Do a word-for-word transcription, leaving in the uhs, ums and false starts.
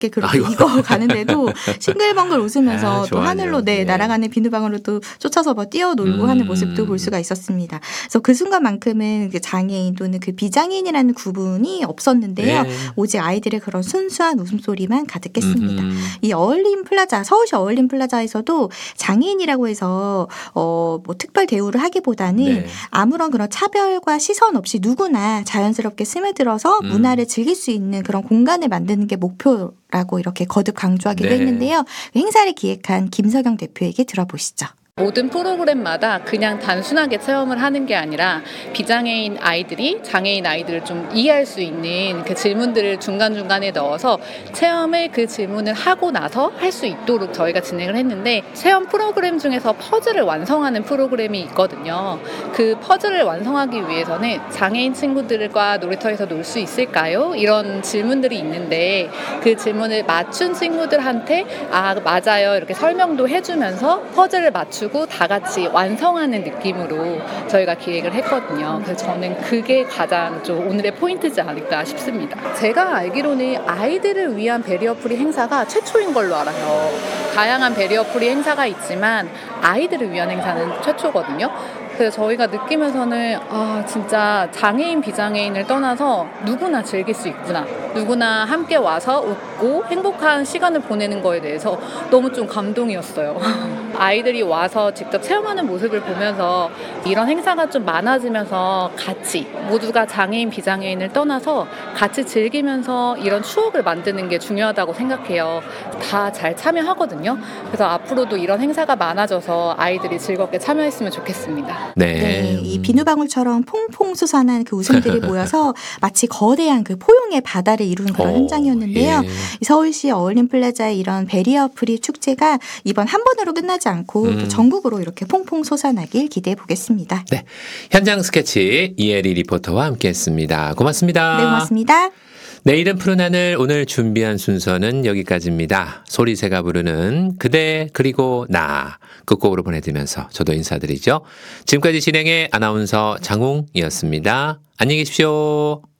그렇게 아이고. 익어 가는데도 싱글벙글 웃으면서 아, 또 좋아요. 하늘로 네, 예. 날아가는 비누방울로 또 쫓아서 뭐 뛰어놀고 음. 하는 모습도 볼 수가 있었습니다. 그래서 그 순간만큼은 그 장애인 또는 그 비장애인이라는 구분이 없었는데요. 네. 오직 아이들의 그런 순수한 웃음소리만 가득했습니다. 음흠. 이 어울림 플라자, 서울시 어울림 플라자에서도 장애인이라고 해서 어, 뭐 특별 대우를 하기보다는 네. 아무런 그런 차별과 시선 없이 누구나 자연스럽게 스며들어서 음. 문화를 즐길 수 있는 그런 공간을 만드는 게 목표라고 이렇게 거듭 강조하기도 네. 했는데요. 행사를 기획한 김석영 대표에게 들어보시죠. 모든 프로그램마다 그냥 단순하게 체험을 하는 게 아니라 비장애인 아이들이 장애인 아이들을 좀 이해할 수 있는 그 질문들을 중간중간에 넣어서 체험을 그 질문을 하고 나서 할 수 있도록 저희가 진행을 했는데, 체험 프로그램 중에서 퍼즐을 완성하는 프로그램이 있거든요. 그 퍼즐을 완성하기 위해서는 장애인 친구들과 놀이터에서 놀 수 있을까요? 이런 질문들이 있는데 그 질문을 맞춘 친구들한테 아 맞아요 이렇게 설명도 해주면서 퍼즐을 맞추고 다 같이 완성하는 느낌으로 저희가 기획을 했거든요. 그래서 저는 그게 가장 좀 오늘의 포인트지 않을까 싶습니다. 제가 알기로는 아이들을 위한 베리어프리 행사가 최초인 걸로 알아요. 다양한 베리어프리 행사가 있지만 아이들을 위한 행사는 최초거든요. 그래서 저희가 느끼면서는 아 진짜 장애인 비장애인을 떠나서 누구나 즐길 수 있구나, 누구나 함께 와서 웃고 행복한 시간을 보내는 거에 대해서 너무 좀 감동이었어요. 아이들이 와서 직접 체험하는 모습을 보면서 이런 행사가 좀 많아지면서 같이 모두가 장애인 비장애인을 떠나서 같이 즐기면서 이런 추억을 만드는 게 중요하다고 생각해요. 다 잘 참여하거든요. 그래서 앞으로도 이런 행사가 많아져서 아이들이 즐겁게 참여했으면 좋겠습니다. 네. 네, 이 비누방울처럼 퐁퐁 솟아난 그 웃음들이 모여서 마치 거대한 그 포용의 바다를 이루는 그런 어, 현장이었는데요. 예. 이 서울시 어울림 플라자의 이런 베리어 프리 축제가 이번 한 번으로 끝나지 않고 음. 또 전국으로 이렇게 퐁퐁 솟아나길 기대해 보겠습니다. 네. 현장 스케치 이혜리 리포터와 함께했습니다. 고맙습니다. 네, 고맙습니다. 내일은 푸른 하늘, 오늘 준비한 순서는 여기까지입니다. 소리새가 부르는 그대 그리고 나 끝곡으로 보내드리면서 저도 인사드리죠. 지금까지 진행의 아나운서 장웅이었습니다. 안녕히 계십시오.